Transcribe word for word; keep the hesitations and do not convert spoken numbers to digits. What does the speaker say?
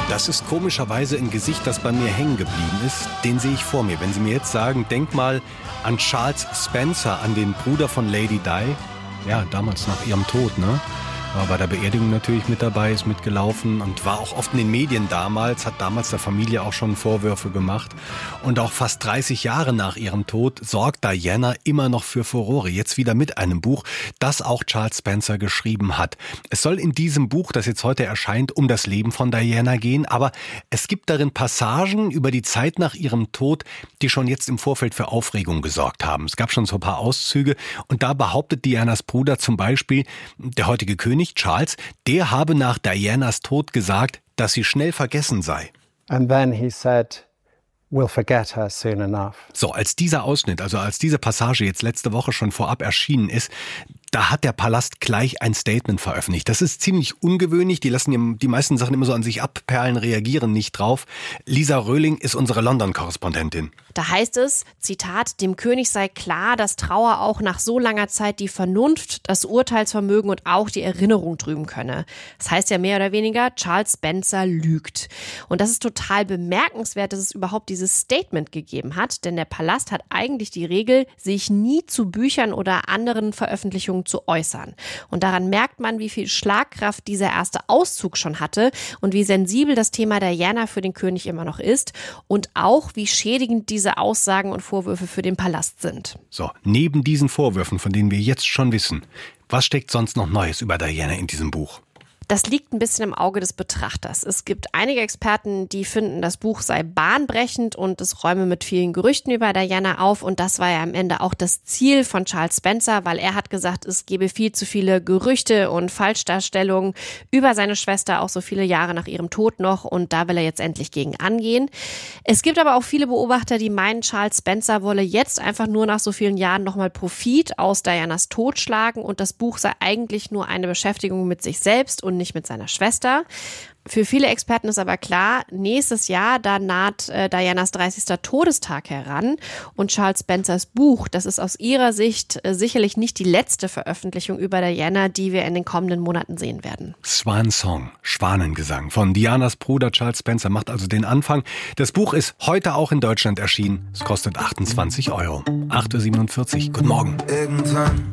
Das ist komischerweise ein Gesicht, das bei mir hängen geblieben ist. Den sehe ich vor mir. Wenn Sie mir jetzt sagen, denk mal an Charles Spencer, an den Bruder von Lady Di. Ja, damals nach ihrem Tod, ne? War bei der Beerdigung natürlich mit dabei, ist mitgelaufen und war auch oft in den Medien damals, hat damals der Familie auch schon Vorwürfe gemacht. Und auch fast dreißig Jahre nach ihrem Tod sorgt Diana immer noch für Furore. Jetzt wieder mit einem Buch, das auch Charles Spencer geschrieben hat. Es soll in diesem Buch, das jetzt heute erscheint, um das Leben von Diana gehen. Aber es gibt darin Passagen über die Zeit nach ihrem Tod, die schon jetzt im Vorfeld für Aufregung gesorgt haben. Es gab schon so ein paar Auszüge und da behauptet Dianas Bruder zum Beispiel, der heutige König Charles, der habe nach Dianas Tod gesagt, dass sie schnell vergessen sei. And then he said, we'll forget her soon enough. So, als dieser Ausschnitt, also als diese Passage jetzt letzte Woche schon vorab erschienen ist, da hat der Palast gleich ein Statement veröffentlicht. Das ist ziemlich ungewöhnlich. Die lassen die meisten Sachen immer so an sich abperlen, reagieren nicht drauf. Lisa Röhling ist unsere London-Korrespondentin. Da heißt es, Zitat, dem König sei klar, dass Trauer auch nach so langer Zeit die Vernunft, das Urteilsvermögen und auch die Erinnerung trüben könne. Das heißt ja mehr oder weniger, Charles Spencer lügt. Und das ist total bemerkenswert, dass es überhaupt dieses Statement gegeben hat, denn der Palast hat eigentlich die Regel, sich nie zu Büchern oder anderen Veröffentlichungen zu äußern. Und daran merkt man, wie viel Schlagkraft dieser erste Auszug schon hatte und wie sensibel das Thema Diana für den König immer noch ist und auch, wie schädigend diese Aussagen und Vorwürfe für den Palast sind. So, neben diesen Vorwürfen, von denen wir jetzt schon wissen, was steckt sonst noch Neues über Diana in diesem Buch? Das liegt ein bisschen im Auge des Betrachters. Es gibt einige Experten, die finden, das Buch sei bahnbrechend und es räume mit vielen Gerüchten über Diana auf. Und das war ja am Ende auch das Ziel von Charles Spencer, weil er hat gesagt, es gebe viel zu viele Gerüchte und Falschdarstellungen über seine Schwester, auch so viele Jahre nach ihrem Tod noch. Und da will er jetzt endlich gegen angehen. Es gibt aber auch viele Beobachter, die meinen, Charles Spencer wolle jetzt einfach nur nach so vielen Jahren nochmal Profit aus Dianas Tod schlagen und das Buch sei eigentlich nur eine Beschäftigung mit sich selbst und nicht mit seiner Schwester. Für viele Experten ist aber klar, nächstes Jahr, da naht äh, Dianas dreißigster Todestag heran und Charles Spencers Buch, das ist aus ihrer Sicht äh, sicherlich nicht die letzte Veröffentlichung über Diana, die wir in den kommenden Monaten sehen werden. Swan Song, Schwanengesang von Dianas Bruder Charles Spencer macht also den Anfang. Das Buch ist heute auch in Deutschland erschienen. Es kostet achtundzwanzig Euro. acht Uhr siebenundvierzig. Guten Morgen. Irgendwann